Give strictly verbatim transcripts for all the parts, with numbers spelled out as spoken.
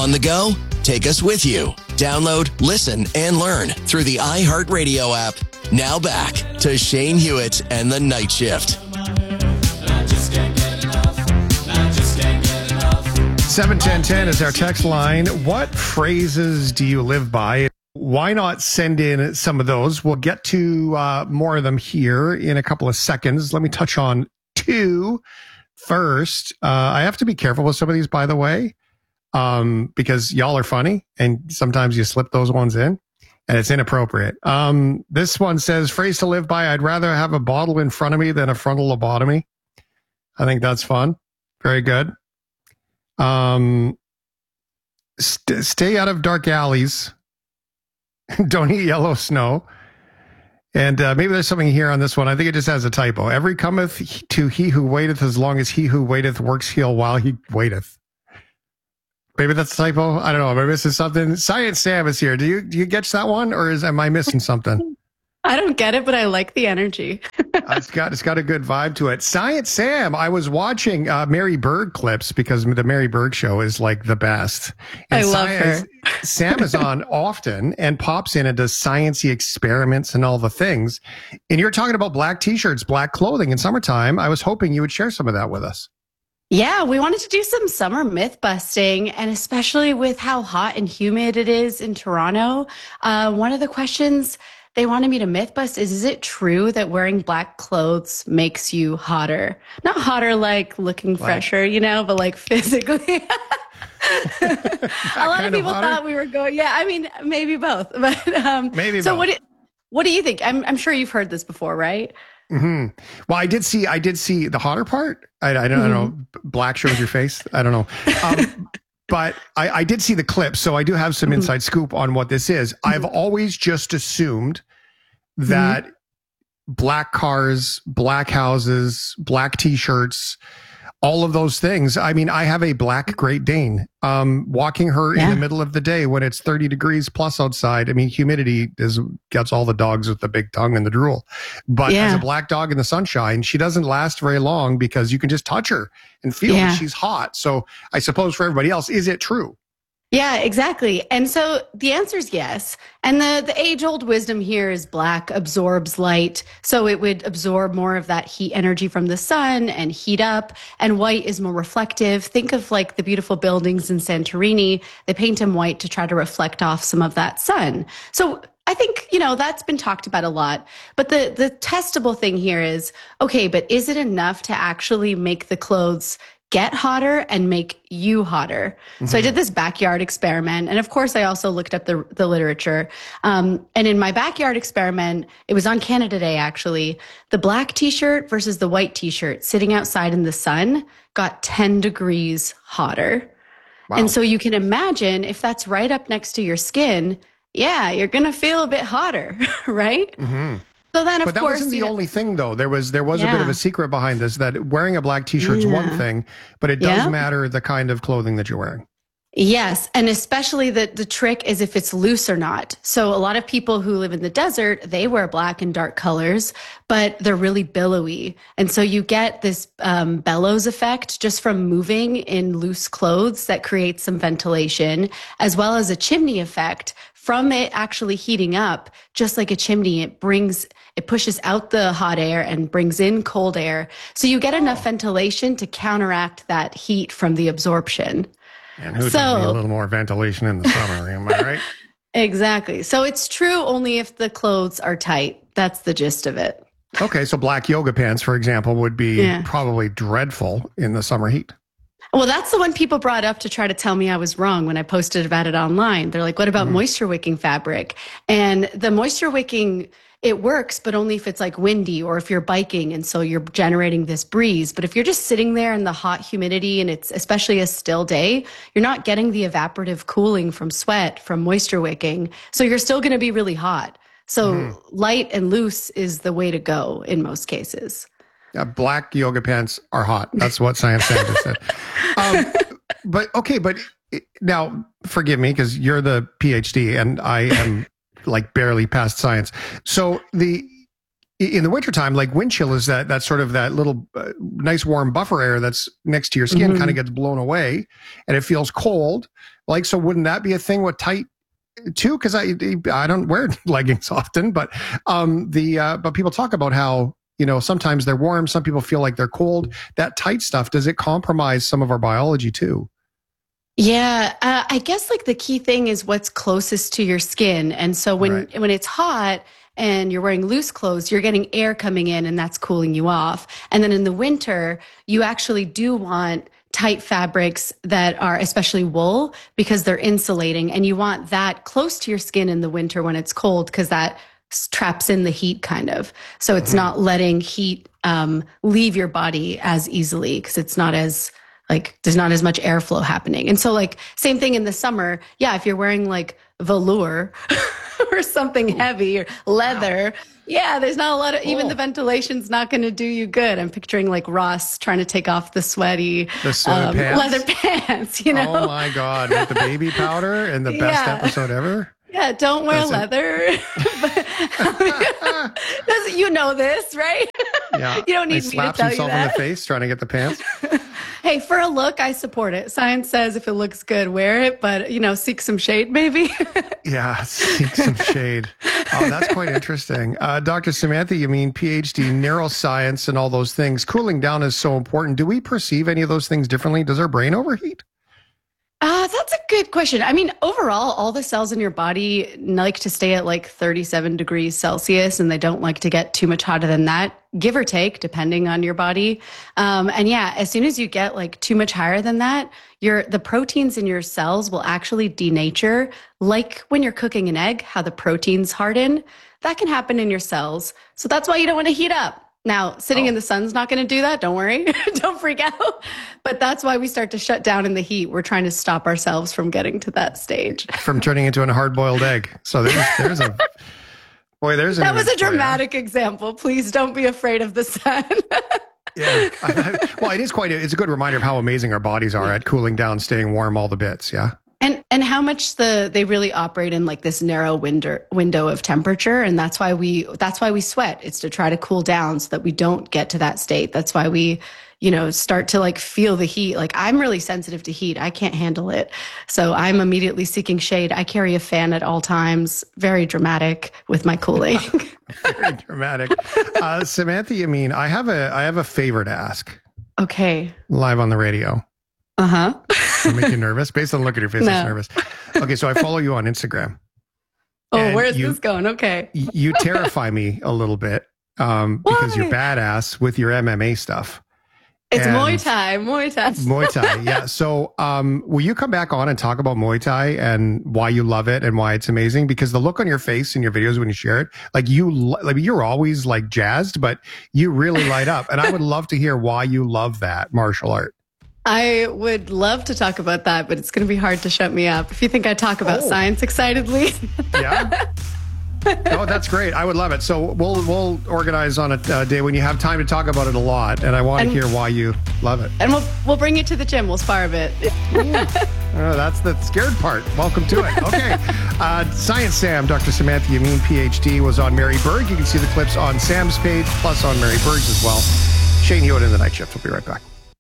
On the go? Take us with you. Download, listen, and learn through the iHeartRadio app. Now back to Shane Hewitt and the Night Shift. seven ten ten is our text line. What phrases do you live by? Why not send in some of those? We'll get to uh, more of them here in a couple of seconds. Let me touch on two first. Uh, I have to be careful with some of these, by the way, um, because y'all are funny and sometimes you slip those ones in and it's inappropriate. Um, this one says, phrase to live by, I'd rather have a bottle in front of me than a frontal lobotomy. I think that's fun. Very good. Um, st- stay out of dark alleys. Don't eat yellow snow. And uh, maybe there's something here on this one. I think it just has a typo. Every cometh to he who waiteth as long as he who waiteth works heal while he waiteth. Maybe that's a typo. I don't know. Am I missing something? Science Sam is here. Do you do you catch that one, or is am I missing something? I don't get it, but I like the energy. it's got it's got a good vibe to it. Science Sam, I was watching uh, Mary Berg clips because the Mary Berg show is like the best. And I love Science, her. Sam is on often and pops in and does sciencey experiments and all the things. And you're talking about black t-shirts, black clothing in summertime. I was hoping you would share some of that with us. Yeah, we wanted to do some summer myth busting, and especially with how hot and humid it is in Toronto. Uh, one of the questions they wanted me to myth bust is, is it true that wearing black clothes makes you hotter? Not hotter like looking Like- fresher, you know, but like physically. A lot kind of of people hotter? thought we were going, yeah, I mean, maybe both. But um, Maybe so both. what do, what do you think? I'm, I'm sure you've heard this before, right? hmm Well, I did see, I did see the hotter part. I, I don't, I don't know. Black shows your face. I don't know. Um, but I, I did see the clip. So I do have some inside scoop on what this is. I've always just assumed that black cars, black houses, black t-shirts, all of those things. I mean, I have a black Great Dane. Um, walking her in Yeah. the middle of the day when it's thirty degrees plus outside. I mean, humidity is gets all the dogs with the big tongue and the drool. But Yeah. as a black dog in the sunshine, she doesn't last very long because you can just touch her and feel Yeah. that she's hot. So I suppose for everybody else, is it true? Yeah, exactly. And so the answer is yes. And the, the age old wisdom here is black absorbs light. So it would absorb more of that heat energy from the sun and heat up. And white is more reflective. Think of like the beautiful buildings in Santorini. They paint them white to try to reflect off some of that sun. So I think, you know, that's been talked about a lot. But the, the testable thing here is, okay, but is it enough to actually make the clothes get hotter and make you hotter? Mm-hmm. So I did this backyard experiment. And of course, I also looked up the, the literature. Um, and in my backyard experiment, it was on Canada Day, actually. The black t-shirt versus the white t-shirt sitting outside in the sun got ten degrees hotter. Wow. And so you can imagine if that's right up next to your skin, yeah, you're going to feel a bit hotter, right? Mm-hmm. So then, of But that course, wasn't the you know- only thing, though. There was there was a bit of Yeah. a secret behind this, that wearing a black t-shirt is one Yeah. thing, but it does Yeah. matter the kind of clothing that you're wearing. Yes, and especially the, the trick is if it's loose or not. So a lot of people who live in the desert, they wear black and dark colors, but they're really billowy. And so you get this um, bellows effect just from moving in loose clothes that creates some ventilation, as well as a chimney effect from it actually heating up. Just like a chimney, it brings, it pushes out the hot air and brings in cold air. So you get enough ventilation to counteract that heat from the absorption. And who So- doesn't need a little more ventilation in the summer? Am I right? Exactly. So it's true only if the clothes are tight. That's the gist of it. Okay, so black yoga pants, for example, would be Yeah. probably dreadful in the summer heat. Well, that's the one people brought up to try to tell me I was wrong when I posted about it online. They're like, what about moisture wicking fabric? And the moisture wicking, it works, but only if it's like windy or if you're biking. And so you're generating this breeze. But if you're just sitting there in the hot humidity and it's especially a still day, you're not getting the evaporative cooling from sweat, from moisture wicking. So you're still going to be really hot. So light and loose is the way to go in most cases. Uh, black yoga pants are hot. That's what Science Sam just said. Um, but okay, but it- now forgive me because you're the PhD and I am like barely past science. So the in the wintertime, like wind chill is that that sort of that little uh, nice warm buffer air that's next to your skin Mhm. kind of gets blown away and it feels cold. Like, so wouldn't that be a thing with tight too? Because I I don't wear leggings often, but um the uh, but people talk about how, you know, sometimes they're warm, some people feel like they're cold. That tight stuff, does it compromise some of our biology too? Yeah, uh, I guess like the key thing is what's closest to your skin. And so when Right. when it's hot and you're wearing loose clothes, you're getting air coming in and that's cooling you off. And then in the winter, you actually do want tight fabrics that are especially wool because they're insulating, and you want that close to your skin in the winter when it's cold because that s- traps in the heat kind of. So it's not letting heat um, leave your body as easily because it's not as like there's not as much airflow happening. And so like same thing in the summer. Yeah, if you're wearing like velour or something heavy or leather, yeah, there's not a lot of, even Oh. the ventilation's not going to do you good. I'm picturing like Ross trying to take off the sweaty The sweater pants? leather pants, you know? Oh my God, with the baby powder and the best Yeah. episode ever. Yeah, don't wear Does it- leather. Does- you know this, right? Yeah. You don't He need me to slaps tell you himself in the that. face trying to get the pants. Hey, for a look, I support it. Science says if it looks good, wear it, but you know, seek some shade maybe. Yeah, seek some shade. Oh, that's quite interesting. Uh, Doctor Samantha, you mean PhD neuroscience and all those things. Cooling down is so important. Do we perceive any of those things differently? Does our brain overheat? Uh, that's a good question. I mean, overall, all the cells in your body like to stay at like thirty-seven degrees Celsius, and they don't like to get too much hotter than that, give or take, depending on your body. Um, and yeah, as soon as you get like too much higher than that, your the proteins in your cells will actually denature. Like when you're cooking an egg, how the proteins harden, that can happen in your cells. So that's why you don't want to heat up. Now, sitting Oh. in the sun's not going to do that. Don't worry. Don't freak out. But that's why we start to shut down in the heat. We're trying to stop ourselves from getting to that stage. From turning into a hard-boiled egg. So there's, there's a boy. There's an That was a image for you. dramatic example. Please don't be afraid of the sun. Yeah. Well, it is quite. A, it's a good reminder of how amazing our bodies are at cooling down, staying warm, all the bits. Yeah. And and how much the they really operate in like this narrow window window of temperature, and that's why we that's why we sweat. It's to try to cool down so that we don't get to that state. That's why we, you know, start to like feel the heat. Like I'm really sensitive to heat. I can't handle it. So I'm immediately seeking shade. I carry a fan at all times. Very dramatic with my cooling. Very dramatic. Uh, Samantha, you mean I have a I have a favor to ask Okay. live on the radio. Uh-huh. Does it make you nervous? Based on the look at your face, No. it's nervous. Okay, so I follow you on Instagram. Oh, And where's you- this going? Okay. Y- You terrify me a little bit um, because you're Why? badass with your M M A stuff. It's And- Muay Thai. Muay Thai. Muay Thai, yeah. So, um, will you come back on and talk about Muay Thai and why you love it and why it's amazing? Because the look on your face in your videos when you share it, like you, li- like you're always like jazzed, but you really light up. And I would love to hear why you love that martial art. I would love to talk about that, but it's going to be hard to shut me up. If you think I talk about Oh. science excitedly. Yeah. Oh, that's great. I would love it. So we'll we'll organize on a uh, day when you have time to talk about it a lot, and I want to And- hear why you love it. And we'll we'll bring you to the gym. We'll spar a bit. Oh, that's the scared part. Welcome to it. Okay. Uh, Science Sam, Doctor Samantha Yamin, PhD, was on Mary Berg. You can see the clips on Sam's page, plus on Mary Berg's as well. Shane Hewitt in the night shift. We'll be right back.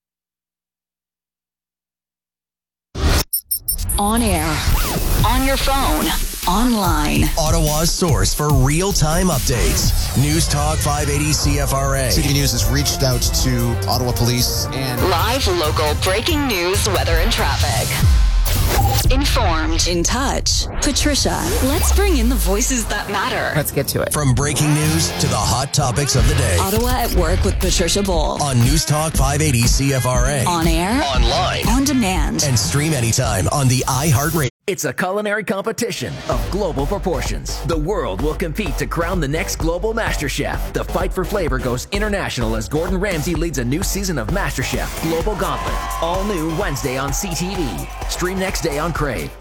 On air, on your phone, online. Ottawa's source for real-time updates. News Talk five eighty C F R A. City News has reached out to Ottawa Police and Live, local, breaking news, weather, and traffic. Informed, in touch. Patricia, let's bring in the voices that matter. Let's get to it. From breaking news to the hot topics of the day. Ottawa at Work with Patricia Bowl. On News Talk five eighty C F R A. On air, Online. on demand. And stream anytime on the iHeartRadio. It's a culinary competition of global proportions. The world will compete to crown the next global master chef. The fight for flavor goes international as Gordon Ramsay leads a new season of MasterChef Global Gauntlet. All new Wednesday on C T V. Stream next day on Crave.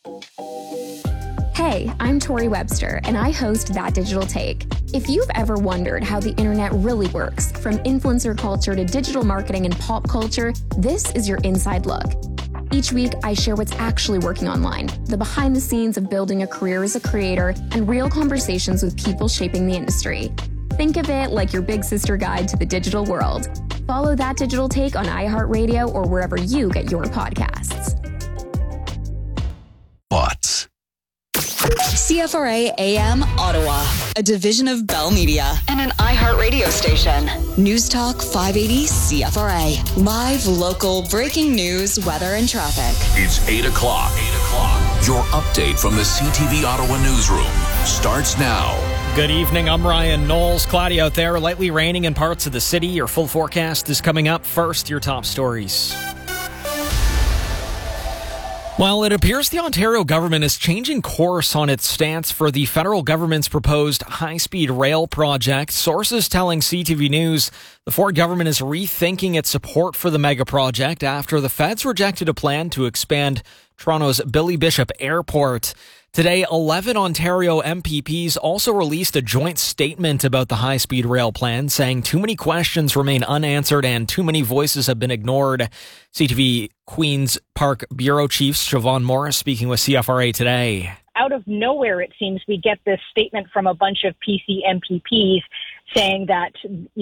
Hey, I'm Tori Webster, and I host That Digital Take. If you've ever wondered how the internet really works, from influencer culture to digital marketing and pop culture, this is your inside look. Each week, I share what's actually working online, the behind the scenes of building a career as a creator, and real conversations with people shaping the industry. Think of it like your big sister guide to the digital world. Follow That Digital Take on iHeartRadio or wherever you get your podcasts. C F R A A M Ottawa, a division of Bell Media and an iHeartRadio station. News Talk five eighty C F R A. Live, local, breaking news, weather, and traffic. It's eight o'clock. eight o'clock. Your update from the C T V Ottawa newsroom starts now. Good evening, I'm Ryan Knowles. Cloudy out there, lightly raining in parts of the city. Your full forecast is coming up. First, your top stories. Well, it appears the Ontario government is changing course on its stance for the federal government's proposed high-speed rail project. Sources telling C T V News the Ford government is rethinking its support for the mega project after the feds rejected a plan to expand Toronto's Billy Bishop Airport. Today, eleven Ontario M P Ps also released a joint statement about the high-speed rail plan, saying too many questions remain unanswered and too many voices have been ignored. C T V Queen's Park Bureau Chief Siobhan Morris speaking with C F R A Today. Out of nowhere, it seems, we get this statement from a bunch of P C M P Ps saying that, you